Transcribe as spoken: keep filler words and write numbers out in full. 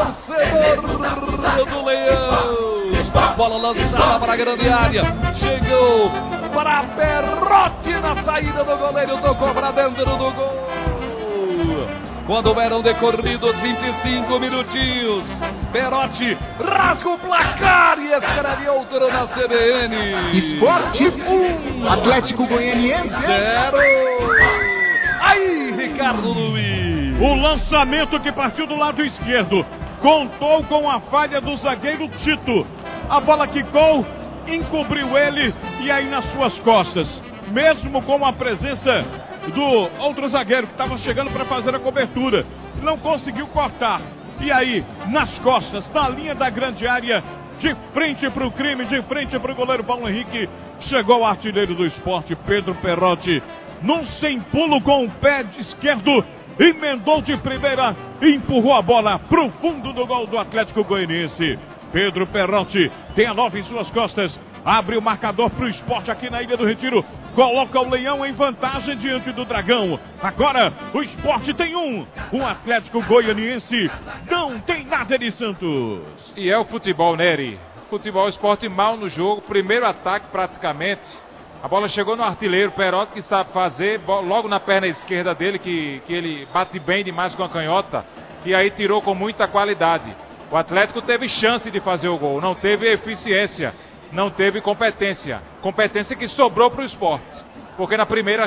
torcedor do Leão. Bola lançada para a grande área. Chegou para Perotti na saída do goleiro. Tocou para dentro do gol. Quando eram decorridos vinte e cinco minutinhos, Perotti rasga o placar e escreve outro na C B N. Esporte um, Atlético Goianiense zero. Aí, Ricardo Luiz. O lançamento que partiu do lado esquerdo contou com a falha do zagueiro Tito. A bola quicou, encobriu ele e aí nas suas costas, mesmo com a presença do outro zagueiro que estava chegando para fazer a cobertura, não conseguiu cortar. E aí, nas costas, na linha da grande área, de frente para o crime, de frente para o goleiro Paulo Henrique, chegou o artilheiro do Esporte, Pedro Perotti, num sem pulo com o pé esquerdo, emendou de primeira e empurrou a bola para o fundo do gol do Atlético Goianiense. Pedro Perotti tem a nove em suas costas, abre o marcador para o Esporte aqui na Ilha do Retiro, coloca o Leão em vantagem diante do Dragão. Agora o Esporte tem um, o Atlético Goianiense não tem nada de Santos. E é o futebol, Nery. Futebol, Esporte mal no jogo, primeiro ataque praticamente. A bola chegou no artilheiro Perotti, que sabe fazer, logo na perna esquerda dele, que, que ele bate bem demais com a canhota, e aí tirou com muita qualidade. O Atlético teve chance de fazer o gol, não teve eficiência, não teve competência. Competência que sobrou para o Esporte, porque na primeira